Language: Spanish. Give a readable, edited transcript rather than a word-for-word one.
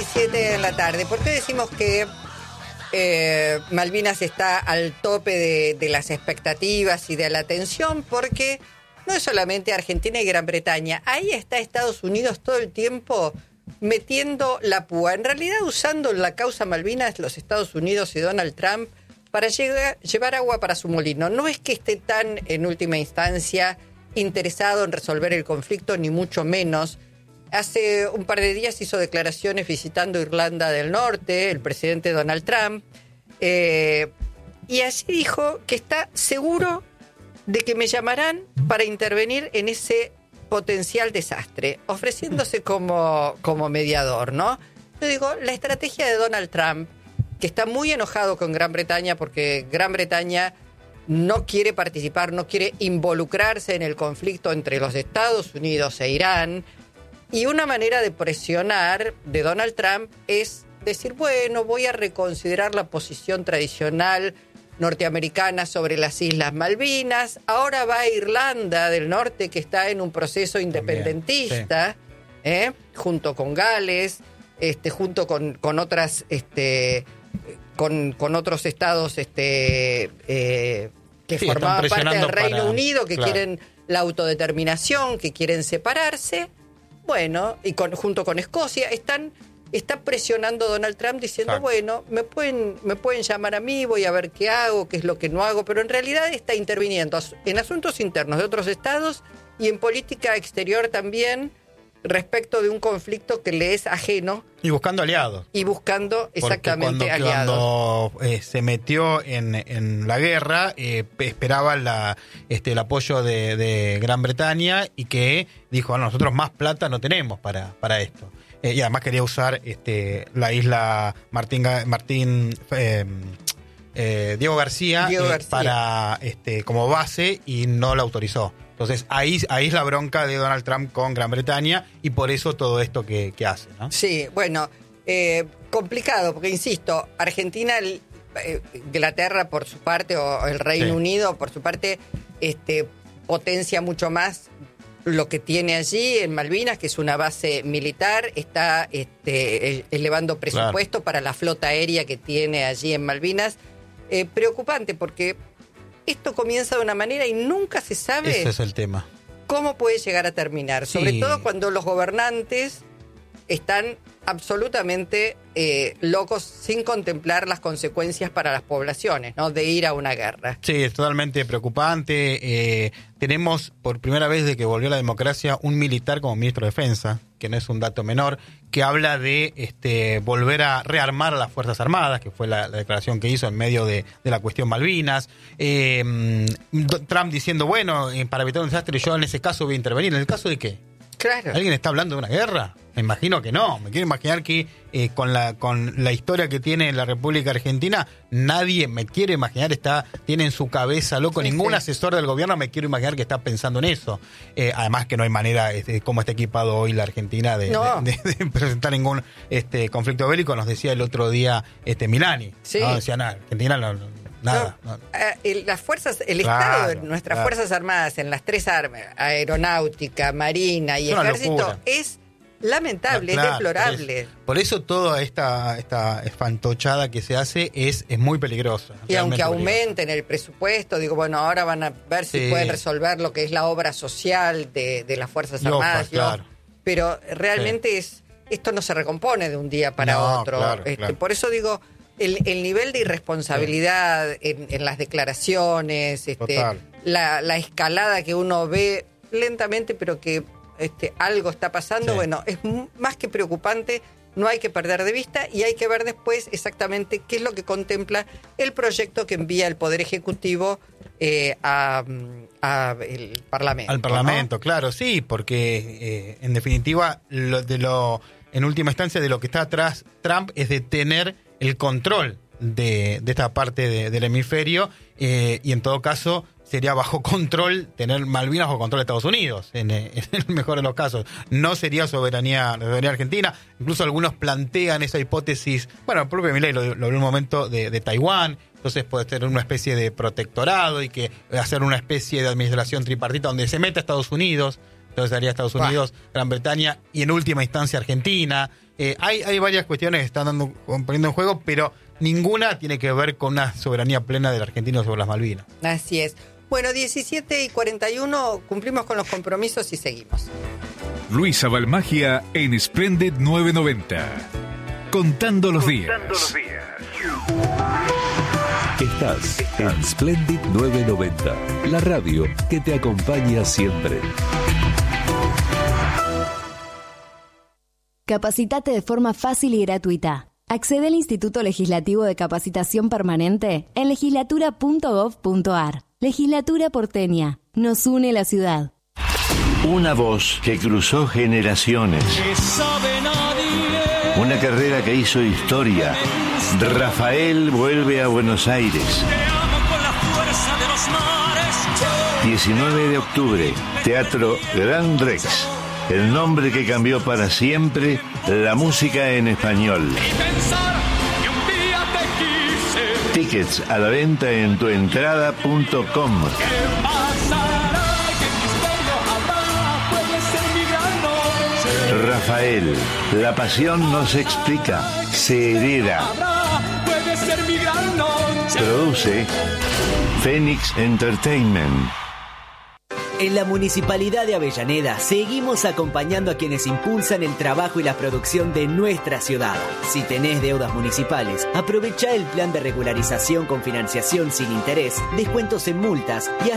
7:37 de la tarde. ¿Por qué decimos que Malvinas está al tope de las expectativas y de la atención? Porque no es solamente Argentina y Gran Bretaña. Ahí está Estados Unidos todo el tiempo metiendo la púa. En realidad usando la causa Malvinas los Estados Unidos y Donald Trump para llevar agua para su molino. No es que esté tan, en última instancia, interesado en resolver el conflicto, ni mucho menos. Hace un par de días hizo declaraciones visitando Irlanda del Norte, el presidente Donald Trump, y allí dijo que está seguro de que me llamarán para intervenir en ese potencial desastre, ofreciéndose como mediador, ¿no? Yo digo, la estrategia de Donald Trump, que está muy enojado con Gran Bretaña porque Gran Bretaña no quiere participar, no quiere involucrarse en el conflicto entre los Estados Unidos e Irán. Y una manera de presionar de Donald Trump es decir, bueno, voy a reconsiderar la posición tradicional norteamericana sobre las Islas Malvinas. Ahora va a Irlanda del Norte, que está en un proceso independentista, sí, junto con Gales, junto con otras... Con otros estados que formaban parte del Reino Unido, que quieren la autodeterminación, que quieren separarse. Bueno, y junto con Escocia, está presionando Donald Trump diciendo, bueno, me pueden llamar a mí, voy a ver qué hago, qué es lo que no hago, pero en realidad está interviniendo en asuntos internos de otros estados y en política exterior también, respecto de un conflicto que le es ajeno. Y buscando aliados. Y buscando exactamente aliados. Cuando se metió en la guerra, esperaba el apoyo de Gran Bretaña y que dijo, bueno, nosotros más plata no tenemos para esto. Y además quería usar la isla Diego García para como base y no la autorizó. Entonces, ahí es la bronca de Donald Trump con Gran Bretaña y por eso todo esto que hace, ¿no? Sí, bueno, complicado, porque insisto, Argentina, Inglaterra por su parte, o el Reino Unido por su parte, potencia mucho más lo que tiene allí en Malvinas, que es una base militar, está elevando presupuesto para la flota aérea que tiene allí en Malvinas. Preocupante, porque esto comienza de una manera y nunca se sabe. Ese es el tema. ¿Cómo puede llegar a terminar? Sí. Sobre todo cuando los gobernantes están absolutamente locos sin contemplar las consecuencias para las poblaciones, ¿no? De ir a una guerra. Sí, es totalmente preocupante. Tenemos, por primera vez desde que volvió la democracia, un militar como ministro de Defensa, que no es un dato menor, que habla de volver a rearmar a las Fuerzas Armadas, que fue la declaración que hizo en medio de la cuestión Malvinas. Trump diciendo, bueno, para evitar un desastre yo en ese caso voy a intervenir. ¿En el caso de qué? Claro. ¿Alguien está hablando de una guerra? Me imagino que no. Me quiero imaginar que con la historia que tiene la República Argentina, nadie me quiere imaginar tiene en su cabeza, loco, ningún asesor del gobierno me quiero imaginar que está pensando en eso. Además que no hay manera, cómo está equipado hoy la Argentina de presentar ningún conflicto bélico. Nos decía el otro día Milani. Sí. ¿No? Decía, nada, Argentina nada. No. Las fuerzas, Estado de nuestras Fuerzas Armadas en las tres armas, aeronáutica, marina y ejército, es lamentable, es deplorable. Por eso toda esta esfantochada que se hace es muy peligrosa. Y aunque aumenten el presupuesto, digo, bueno, ahora van a ver si pueden resolver lo que es la obra social de las Fuerzas Armadas. Pero realmente esto no se recompone de un día para otro. Claro. Por eso digo, el nivel de irresponsabilidad en las declaraciones, la escalada que uno ve lentamente, pero que algo está pasando, bueno, es más que preocupante, no hay que perder de vista y hay que ver después exactamente qué es lo que contempla el proyecto que envía el Poder Ejecutivo al Parlamento. Al Parlamento, ¿no? Claro, sí, porque en definitiva, en última instancia, de lo que está atrás Trump es de tener el control de esta parte del hemisferio y en todo caso sería bajo control, tener Malvinas bajo control de Estados Unidos, en el mejor de los casos. No sería soberanía argentina. Incluso algunos plantean esa hipótesis, bueno, el propio Milei lo habló en un momento de Taiwán. Entonces puede tener una especie de protectorado y que hacer una especie de administración tripartita donde se meta Estados Unidos. Entonces haría Estados Unidos, Gran Bretaña y en última instancia Argentina. Hay varias cuestiones que están poniendo en juego, pero ninguna tiene que ver con una soberanía plena del argentino sobre las Malvinas. Así es. Bueno, 17:41, cumplimos con los compromisos y seguimos. Luisa Balmagia en Splendid 990. Contando los días. Estás en Splendid 990, la radio que te acompaña siempre. Capacitate de forma fácil y gratuita. Accede al Instituto Legislativo de Capacitación Permanente en legislatura.gov.ar. Legislatura porteña. Nos une la ciudad. Una voz que cruzó generaciones. Una carrera que hizo historia. Rafael vuelve a Buenos Aires. 19 de octubre, Teatro Gran Rex. El nombre que cambió para siempre la música en español. Tickets a la venta en tuentrada.com. Rafael, la pasión no se explica, se hereda. Produce Phoenix Entertainment. En la Municipalidad de Avellaneda seguimos acompañando a quienes impulsan el trabajo y la producción de nuestra ciudad. Si tenés deudas municipales, aprovecha el plan de regularización con financiación sin interés, descuentos en multas y